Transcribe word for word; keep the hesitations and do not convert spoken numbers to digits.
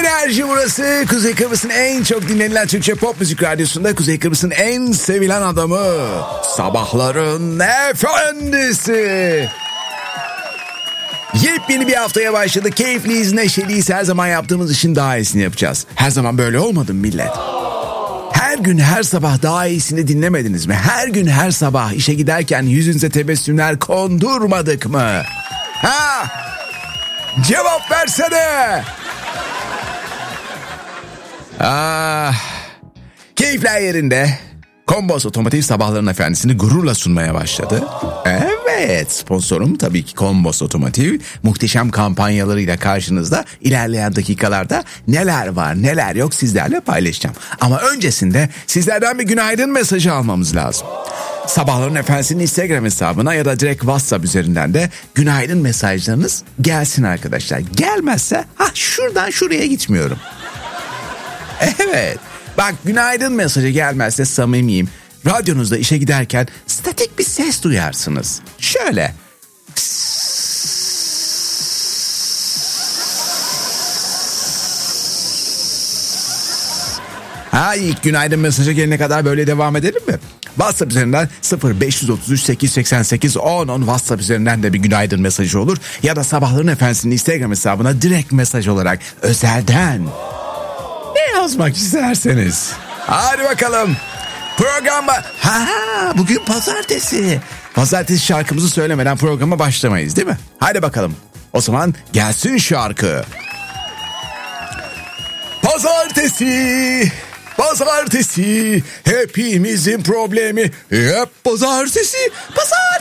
Enerji burası. Kuzey Kıbrıs'ın en çok dinlenilen Türkçe pop müzik radyosunda Kuzey Kıbrıs'ın en sevilen adamı. Sabahların efendisi. Yepyeni bir haftaya başladık. Keyifliyiz, neşeliyiz. Her zaman yaptığımız işin daha iyisini yapacağız. Her zaman böyle olmadı mı millet? Her gün her sabah daha iyisini dinlemediniz mi? Her gün her sabah işe giderken yüzünüze tebessümler kondurmadık mı? Ha? Cevap versene. Ah, keyifler yerinde. Kombos Otomotiv sabahların efendisini gururla sunmaya başladı. Evet, sponsorum tabii ki Kombos Otomotiv. Muhteşem kampanyalarıyla karşınızda. İlerleyen dakikalarda neler var neler yok sizlerle paylaşacağım. Ama öncesinde sizlerden bir günaydın mesajı almamız lazım. Sabahların Efendisi'nin Instagram hesabına ya da direkt WhatsApp üzerinden de günaydın mesajlarınız gelsin arkadaşlar. Gelmezse ha şuradan şuraya gitmiyorum. Evet. Bak günaydın mesajı gelmezse samimiyim. Radyonuzda işe giderken statik bir ses duyarsınız. Şöyle. Ha ilk günaydın mesajı gelene kadar böyle devam edelim mi? WhatsApp üzerinden sıfır beş otuz üç sekiz yüz seksen sekiz on on WhatsApp üzerinden de bir günaydın mesajı olur. Ya da Sabahların Efendisi'nin Instagram hesabına direkt mesaj olarak özelden ne yazmak isterseniz. Hadi bakalım. Programa... Ha, bugün pazartesi. Pazartesi şarkımızı söylemeden programa başlamayız değil mi? Hadi bakalım. O zaman gelsin şarkı. Pazartesi... Pazartesi, hepimizin problemi hep pazartesi, pazartesi.